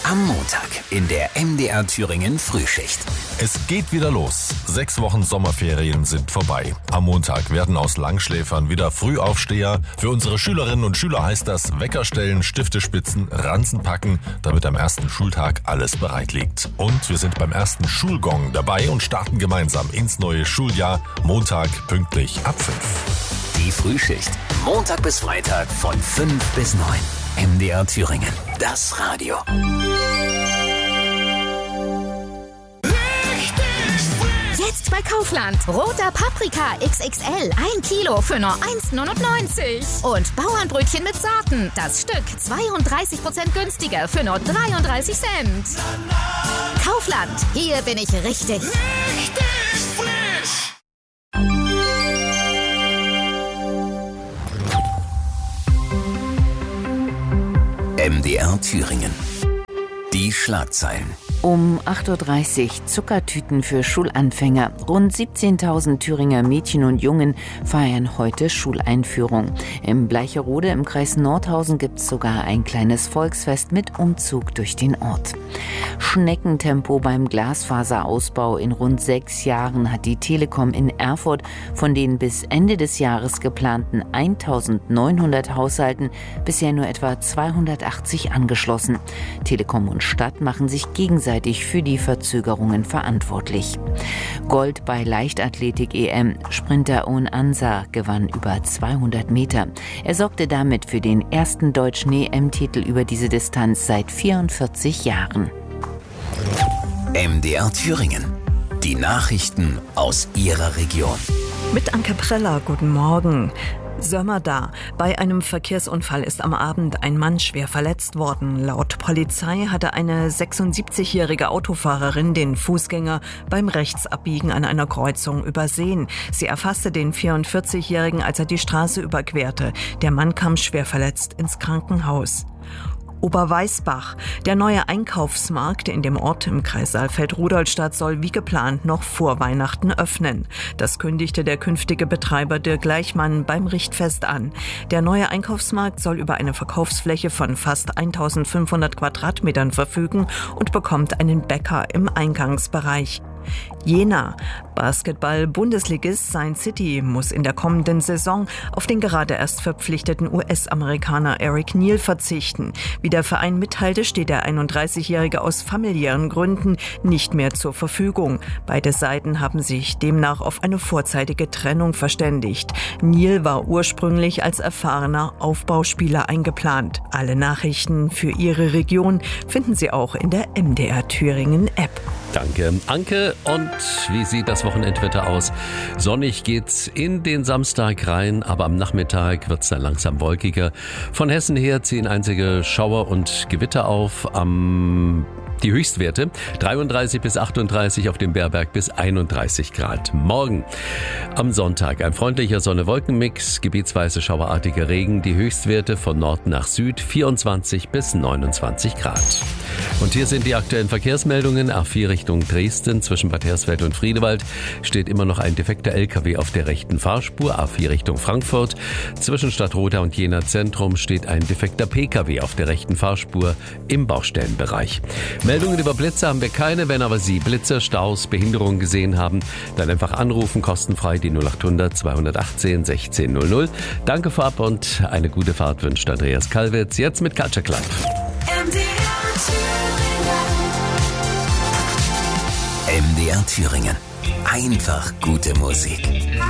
Am Montag in der MDR Thüringen Frühschicht. Es geht wieder los. 6 Wochen Sommerferien sind vorbei. Am Montag werden aus Langschläfern wieder Frühaufsteher. Für unsere Schülerinnen und Schüler heißt das Wecker stellen, Stifte spitzen, Ranzen packen, damit am ersten Schultag alles bereit liegt. Und wir sind beim ersten Schulgong dabei und starten gemeinsam ins neue Schuljahr. Montag pünktlich ab 5. Die Frühschicht. Montag bis Freitag von 5 bis 9. MDR Thüringen. Das Radio. Jetzt bei Kaufland. Roter Paprika XXL. 1 Kilo für nur 1,99. Und Bauernbrötchen mit Sorten. Das Stück 32% günstiger für nur 33 Cent. Kaufland. Hier bin ich richtig. Richtig frisch. MDR Thüringen. Die Schlagzeilen. Um 8.30 Uhr Zuckertüten für Schulanfänger. Rund 17.000 Thüringer Mädchen und Jungen feiern heute Schuleinführung. Im Bleicherode im Kreis Nordhausen gibt es sogar ein kleines Volksfest mit Umzug durch den Ort. Schneckentempo beim Glasfaserausbau. In rund 6 Jahren hat die Telekom in Erfurt von den bis Ende des Jahres geplanten 1.900 Haushalten bisher nur etwa 280 angeschlossen. Telekom und Stadt machen sich gegenseitig für die Verzögerungen verantwortlich. Gold bei Leichtathletik-EM. Sprinter Owen Ansah gewann über 200 Meter. Er sorgte damit für den ersten deutschen EM-Titel über diese Distanz seit 44 Jahren. MDR Thüringen. Die Nachrichten aus Ihrer Region. Mit Anke Preller, guten Morgen. Sömmerda. Bei einem Verkehrsunfall ist am Abend ein Mann schwer verletzt worden. Laut Polizei hatte eine 76-jährige Autofahrerin den Fußgänger beim Rechtsabbiegen an einer Kreuzung übersehen. Sie erfasste den 44-Jährigen, als er die Straße überquerte. Der Mann kam schwer verletzt ins Krankenhaus. Oberweißbach. Der neue Einkaufsmarkt in dem Ort im Kreis Saalfeld-Rudolstadt soll wie geplant noch vor Weihnachten öffnen. Das kündigte der künftige Betreiber Dirk Gleichmann beim Richtfest an. Der neue Einkaufsmarkt soll über eine Verkaufsfläche von fast 1.500 Quadratmetern verfügen und bekommt einen Bäcker im Eingangsbereich. Jena. Basketball-Bundesligist Saint City muss in der kommenden Saison auf den gerade erst verpflichteten US-Amerikaner Eric Neal verzichten. Wie der Verein mitteilte, steht der 31-Jährige aus familiären Gründen nicht mehr zur Verfügung. Beide Seiten haben sich demnach auf eine vorzeitige Trennung verständigt. Neal war ursprünglich als erfahrener Aufbauspieler eingeplant. Alle Nachrichten für Ihre Region finden Sie auch in der MDR Thüringen App. Danke, Anke. Und wie sieht das Wochenendwetter aus? Sonnig geht's in den Samstag rein, aber am Nachmittag wird's dann langsam wolkiger. Von Hessen her ziehen einzige Schauer und Gewitter auf. Die Höchstwerte 33 bis 38, auf dem Bärberg bis 31 Grad. Morgen am Sonntag ein freundlicher Sonne-Wolken-Mix, gebietsweise schauerartiger Regen, die Höchstwerte von Nord nach Süd 24 bis 29 Grad. Und hier sind die aktuellen Verkehrsmeldungen. A4 Richtung Dresden zwischen Bad Hersfeld und Friedewald steht immer noch ein defekter LKW auf der rechten Fahrspur. A4 Richtung Frankfurt zwischen Stadtroda und Jena Zentrum steht ein defekter PKW auf der rechten Fahrspur im Baustellenbereich. Meldungen über Blitze haben wir keine. Wenn aber Sie Blitze, Staus, Behinderungen gesehen haben, dann einfach anrufen, kostenfrei die 0800 218 1600. Danke vorab und eine gute Fahrt wünscht Andreas Kalwitz. Jetzt mit Culture Club. MDR Thüringen. Einfach gute Musik.